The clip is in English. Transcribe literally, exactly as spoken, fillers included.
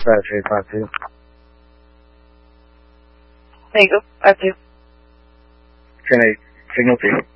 five three five two. There you go, five two. Trinity, signal two.